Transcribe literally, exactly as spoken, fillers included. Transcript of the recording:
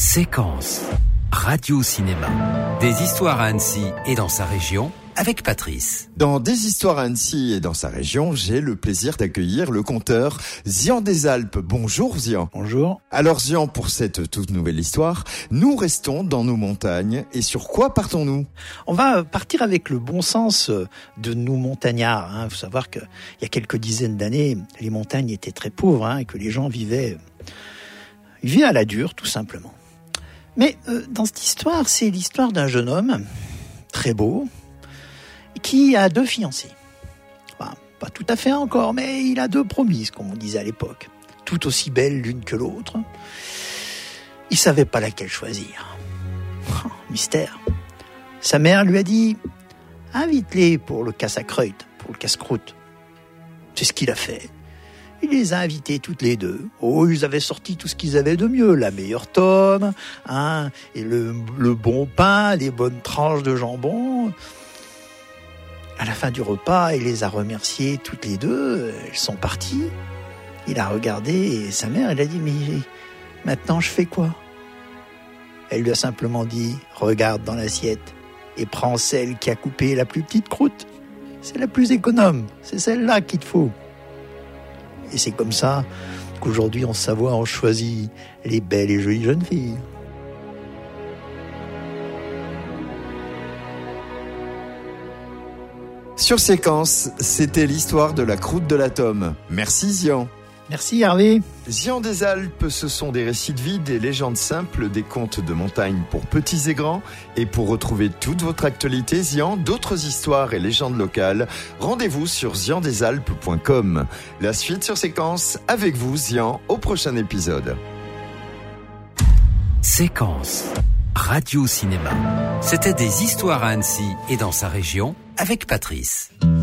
Séquence Radio-Cinéma. Des histoires à Annecy et dans sa région avec Patrice. Dans Des histoires à Annecy et dans sa région, j'ai le plaisir d'accueillir le conteur Zian des Alpes. Bonjour Zian. Bonjour. Alors Zian, pour cette toute nouvelle histoire, nous restons dans nos montagnes. Et sur quoi partons-nous ? On va partir avec le bon sens de nous montagnards. Il hein. faut savoir qu'il y a quelques dizaines d'années, les montagnes étaient très pauvres hein, et que les gens vivaient, vivaient à la dure, tout simplement. Mais euh, dans cette histoire, c'est l'histoire d'un jeune homme, très beau, qui a deux fiancées. Enfin, pas tout à fait encore, mais il a deux promises, comme on disait à l'époque. Tout aussi belles l'une que l'autre. Il savait pas laquelle choisir. Oh, mystère. Sa mère lui a dit « Invite-les pour le casse-à-croûte, pour le casse-croûte. » C'est ce qu'il a fait. Il les a invitées toutes les deux. Oh, ils avaient sorti tout ce qu'ils avaient de mieux. La meilleure tome, hein, et le, le bon pain, les bonnes tranches de jambon. À la fin du repas, il les a remerciées toutes les deux. Elles sont parties. Il a regardé et sa mère, elle a dit « Mais maintenant, je fais quoi ?» Elle lui a simplement dit « Regarde dans l'assiette et prends celle qui a coupé la plus petite croûte. C'est la plus économe. C'est celle-là qu'il te faut. » Et c'est comme ça qu'aujourd'hui, en Savoie, on choisit les belles et jolies jeunes filles. Sur Séquence, c'était l'histoire de la croûte de l'atome. Merci Zian. Merci Hervé. Zian des Alpes, ce sont des récits de vie, des légendes simples, des contes de montagne pour petits et grands. Et pour retrouver toute votre actualité, Zian, d'autres histoires et légendes locales, rendez-vous sur zian des alpes point com. La suite sur Séquence, avec vous Zian, au prochain épisode. Séquence Radio-Cinéma. C'était Des histoires à Annecy et dans sa région avec Patrice.